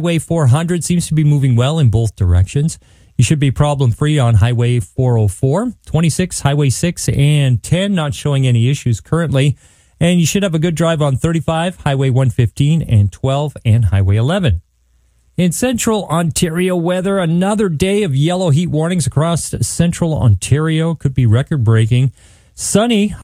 Highway 400 seems to be moving well in both directions. You should be problem-free on Highway 404, 26, Highway 6, and 10, not showing any issues currently. And you should have a good drive on 35, Highway 115, and 12, and Highway 11. In central Ontario weather, another day of yellow heat warnings across central Ontario. Could be record-breaking. Sunny.